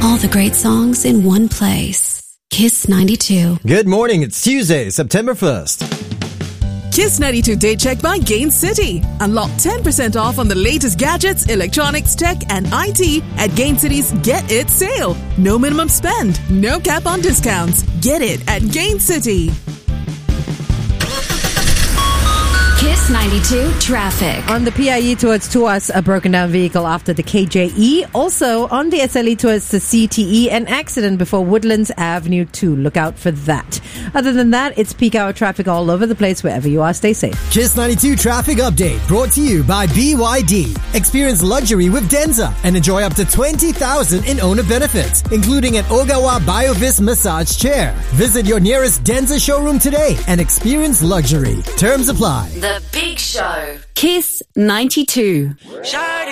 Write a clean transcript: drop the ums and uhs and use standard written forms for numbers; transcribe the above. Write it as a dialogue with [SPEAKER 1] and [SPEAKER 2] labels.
[SPEAKER 1] All the great songs in one place. Kiss 92.
[SPEAKER 2] Good morning. It's Tuesday, September 1st.
[SPEAKER 3] Kiss 92 Day Check by Gain City. Unlock 10% off on the latest gadgets, electronics, tech, and IT at Gain City's Get It sale. No minimum spend, no cap on discounts. Get it at Gain City.
[SPEAKER 1] Kiss 92 traffic.
[SPEAKER 4] On the PIE towards Tuas, a broken down vehicle after the KJE. Also on the SLE towards the CTE, an accident before Woodlands Avenue 2. Look out for that. Other than that, it's peak hour traffic all over the place. Wherever you are, stay safe.
[SPEAKER 5] Kiss 92 traffic update brought to you by BYD. Experience luxury with Denza and enjoy up to 20,000 in owner benefits, including an Ogawa BioVis massage chair. Visit your nearest Denza showroom today and experience luxury. Terms apply.
[SPEAKER 1] The Big Show. Kiss 92.